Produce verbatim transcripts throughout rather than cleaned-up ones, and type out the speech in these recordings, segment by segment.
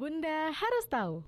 Bunda harus tahu.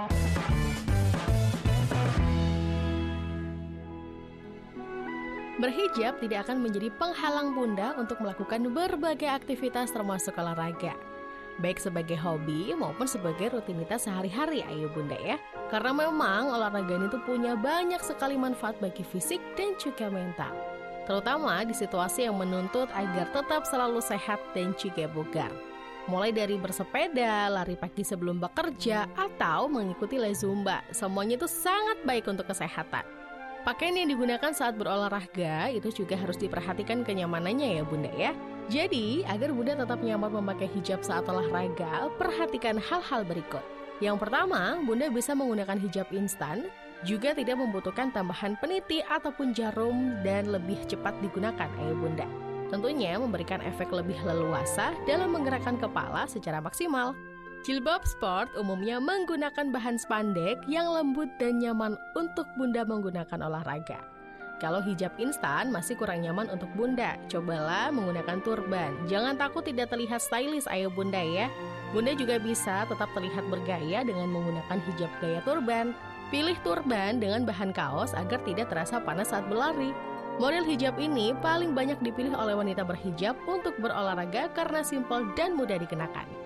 Berhijab tidak akan menjadi penghalang Bunda untuk melakukan berbagai aktivitas termasuk olahraga. Baik sebagai hobi maupun sebagai rutinitas sehari-hari, ayo Bunda ya. Karena memang olahraga ini tuh punya banyak sekali manfaat bagi fisik dan juga mental. Terutama di situasi yang menuntut agar tetap selalu sehat dan juga bugar. Mulai dari bersepeda, lari pagi sebelum bekerja, atau mengikuti les Zumba. Semuanya itu sangat baik untuk kesehatan. Pakaian yang digunakan saat berolahraga itu juga harus diperhatikan kenyamanannya ya Bunda ya. Jadi, agar Bunda tetap nyaman memakai hijab saat olahraga, perhatikan hal-hal berikut. Yang pertama, Bunda bisa menggunakan hijab instan, juga tidak membutuhkan tambahan peniti ataupun jarum dan lebih cepat digunakan ayo Bunda. Tentunya memberikan efek lebih leluasa dalam menggerakkan kepala secara maksimal. Jilbab sport umumnya menggunakan bahan spandek yang lembut dan nyaman untuk Bunda menggunakan olahraga. Kalau hijab instan masih kurang nyaman untuk Bunda, cobalah menggunakan turban. Jangan takut tidak terlihat stylish ayo Bunda ya. Bunda juga bisa tetap terlihat bergaya dengan menggunakan hijab gaya turban. Pilih turban dengan bahan kaos agar tidak terasa panas saat berlari. Model hijab ini paling banyak dipilih oleh wanita berhijab untuk berolahraga karena simpel dan mudah dikenakan.